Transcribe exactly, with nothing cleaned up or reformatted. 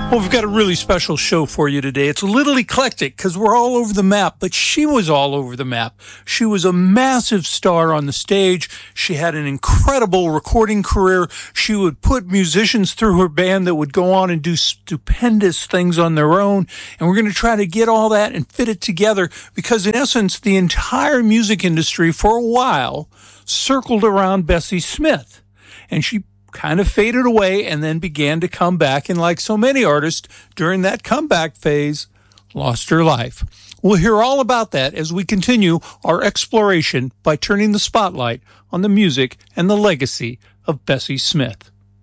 Well, we've got a really special show for you today. It's a little eclectic because we're all over the map, but she was all over the map. She was a massive star on the stage. She had an incredible recording career. She would put musicians through her band that would go on and do stupendous things on their own. And we're going to try to get all that and fit it together because, in essence, the entire music industry for a while circled around Bessie Smith. And she kind of faded away and then began to come back, and like so many artists during that comeback phase, lost her life. We'll hear all about that as we continue our exploration by turning the spotlight on the music and the legacy of Bessie Smith.